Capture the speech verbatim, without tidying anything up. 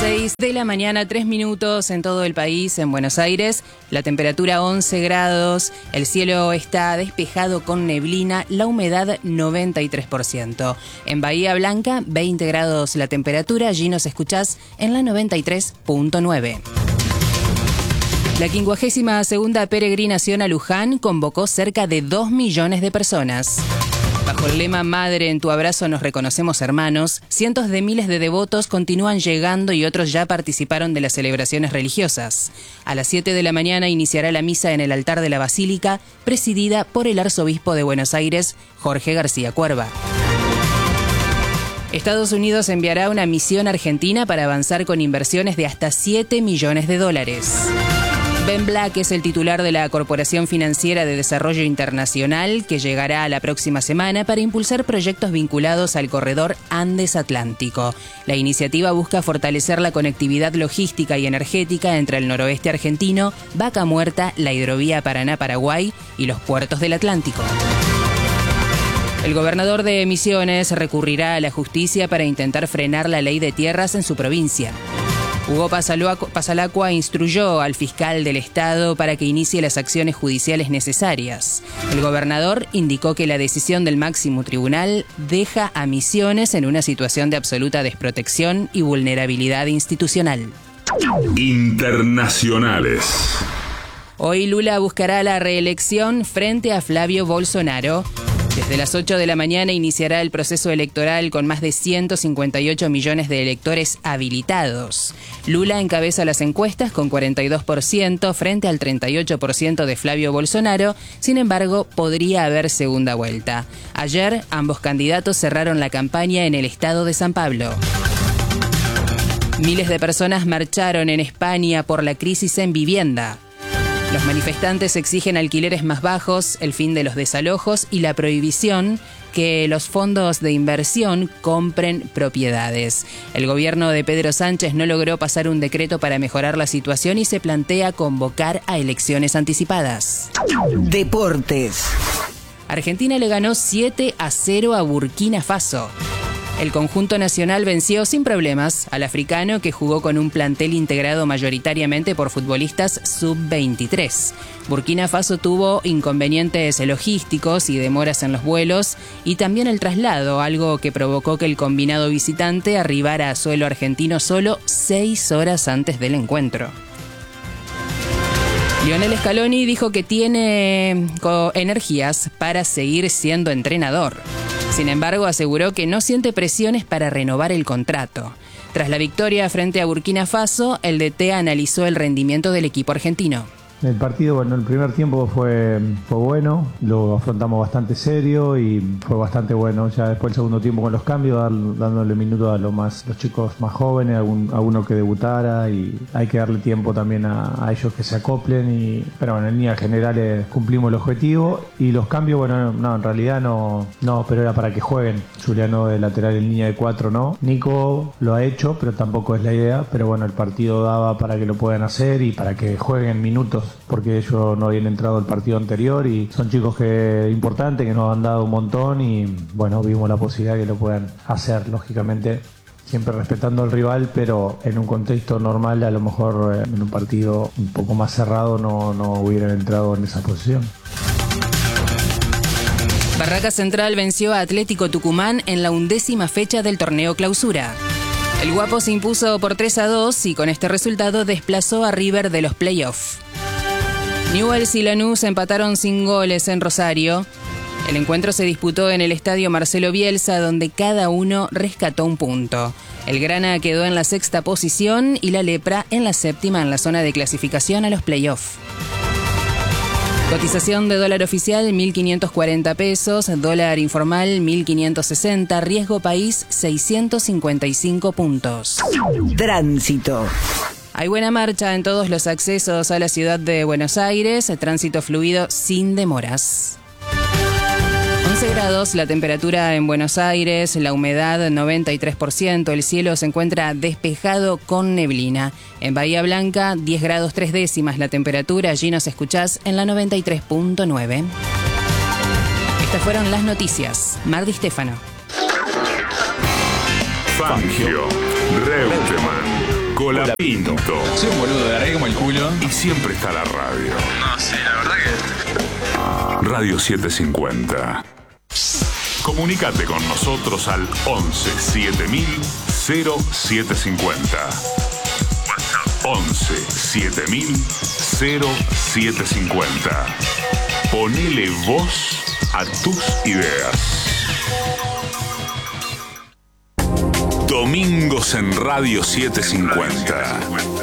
seis de la mañana, tres minutos en todo el país, en Buenos Aires. La temperatura once grados, el cielo está despejado con neblina, la humedad noventa y tres por ciento. En Bahía Blanca, veinte grados la temperatura, allí nos escuchás en la noventa y tres punto nueve. La quincuagésima segunda peregrinación a Luján convocó cerca de dos millones de personas. Bajo el lema Madre, en tu abrazo nos reconocemos hermanos, cientos de miles de devotos continúan llegando y otros ya participaron de las celebraciones religiosas. A las siete de la mañana iniciará la misa en el altar de la Basílica, presidida por el arzobispo de Buenos Aires, Jorge García Cuerva. Estados Unidos enviará una misión a Argentina para avanzar con inversiones de hasta siete millones de dólares. Ben Black es el titular de la Corporación Financiera de Desarrollo Internacional, que llegará la próxima semana para impulsar proyectos vinculados al corredor Andes-Atlántico. La iniciativa busca fortalecer la conectividad logística y energética entre el noroeste argentino, Vaca Muerta, la hidrovía Paraná-Paraguay y los puertos del Atlántico. El gobernador de Misiones recurrirá a la justicia para intentar frenar la ley de tierras en su provincia. Hugo Pasalacqua instruyó al fiscal del Estado para que inicie las acciones judiciales necesarias. El gobernador indicó que la decisión del máximo tribunal deja a Misiones en una situación de absoluta desprotección y vulnerabilidad institucional. Internacionales. Hoy Lula buscará la reelección frente a Flavio Bolsonaro. Desde las ocho de la mañana iniciará el proceso electoral con más de ciento cincuenta y ocho millones de electores habilitados. Lula encabeza las encuestas con cuarenta y dos por ciento frente al treinta y ocho por ciento de Flavio Bolsonaro. Sin embargo, podría haber segunda vuelta. Ayer, ambos candidatos cerraron la campaña en el estado de San Pablo. Miles de personas marcharon en España por la crisis en vivienda. Los manifestantes exigen alquileres más bajos, el fin de los desalojos y la prohibición que los fondos de inversión compren propiedades. El gobierno de Pedro Sánchez no logró pasar un decreto para mejorar la situación y se plantea convocar a elecciones anticipadas. Deportes. Argentina le ganó siete a cero a Burkina Faso. El conjunto nacional venció sin problemas al africano, que jugó con un plantel integrado mayoritariamente por futbolistas sub veintitrés. Burkina Faso tuvo inconvenientes logísticos y demoras en los vuelos y también el traslado, algo que provocó que el combinado visitante arribara a suelo argentino solo seis horas antes del encuentro. Lionel Scaloni dijo que tiene energías para seguir siendo entrenador. Sin embargo, aseguró que no siente presiones para renovar el contrato. Tras la victoria frente a Burkina Faso, el D T analizó el rendimiento del equipo argentino. El partido, bueno, el primer tiempo fue, fue bueno, lo afrontamos bastante serio y fue bastante bueno. Ya después el segundo tiempo con los cambios, dar, dándole minutos a los, más, los chicos más jóvenes, a, un, a uno que debutara, y hay que darle tiempo también a, a ellos que se acoplen. Y, pero bueno, en líneas generales cumplimos el objetivo y los cambios, bueno, no, en realidad no, no, pero era para que jueguen. Juliano de lateral en línea de cuatro, no. Nico lo ha hecho, pero tampoco es la idea. Pero bueno, el partido daba para que lo puedan hacer y para que jueguen minutos, porque ellos no habían entrado al partido anterior y son chicos que importantes, que nos han dado un montón y bueno, vimos la posibilidad que lo puedan hacer, lógicamente siempre respetando al rival, pero en un contexto normal, a lo mejor en un partido un poco más cerrado no, no hubieran entrado en esa posición. Barraca Central venció a Atlético Tucumán en la undécima fecha del torneo Clausura. El Guapo se impuso por tres a dos y con este resultado desplazó a River de los playoffs. Newell's y Lanús empataron sin goles en Rosario. El encuentro se disputó en el estadio Marcelo Bielsa, donde cada uno rescató un punto. El Grana quedó en la sexta posición y la Lepra en la séptima en la zona de clasificación a los playoffs. Cotización de dólar oficial mil quinientos cuarenta pesos, dólar informal mil quinientos sesenta, riesgo país seiscientos cincuenta y cinco puntos. Tránsito. Hay buena marcha en todos los accesos a la ciudad de Buenos Aires, tránsito fluido sin demoras. once grados la temperatura en Buenos Aires, la humedad noventa y tres por ciento, el cielo se encuentra despejado con neblina. En Bahía Blanca, diez grados tres décimas la temperatura, allí nos escuchás en la noventa y tres punto nueve. Estas fueron las noticias. Mar Di Stefano. Fangio, Reutemann, Colapinto. Soy un boludo, de como el culo. Y siempre está la radio. No, sí, la verdad que... Radio setecientos cincuenta. Comunicate con nosotros al once siete mil cero siete cincuenta. once siete mil cero siete cincuenta. Ponele voz a tus ideas. Domingos en Radio setecientos cincuenta.